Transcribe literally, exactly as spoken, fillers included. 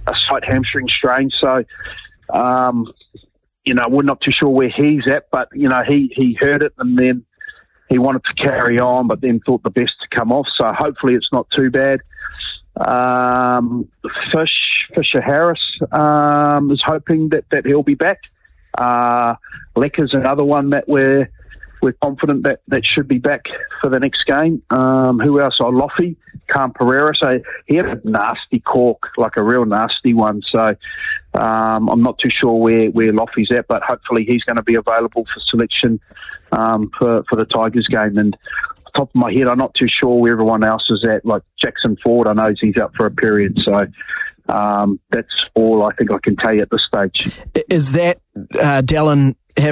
a slight hamstring strain. So, um, you know, we're not too sure where he's at, but, you know, he, he heard it and then he wanted to carry on, but then thought the best to come off. So hopefully it's not too bad. Um, Fish, Fisher Harris um, is hoping that, that he'll be back. Uh, Lecker's another one that we're we're confident that, that should be back for the next game. Um, who else? Oh, Loffy, Cam Pereira. So he had a nasty cork, like a real nasty one. So um, I'm not too sure where, where Loffy's at, but hopefully he's going to be available for selection um, for, for the Tigers game. And top of my head, I'm not too sure where everyone else is at. Like Jackson Ford, I know he's out for a period. So um, that's all I think I can tell you at this stage. Is that uh, Dallin